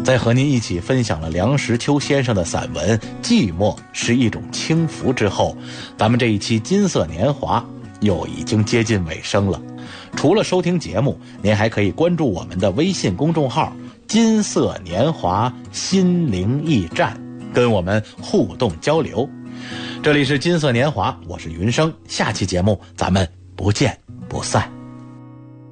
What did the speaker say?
在和您一起分享了梁实秋先生的散文《寂寞是一种轻浮》之后，咱们这一期金色年华又已经接近尾声了。除了收听节目，您还可以关注我们的微信公众号金色年华心灵驿站，跟我们互动交流。这里是金色年华，我是云生，下期节目咱们不见不散。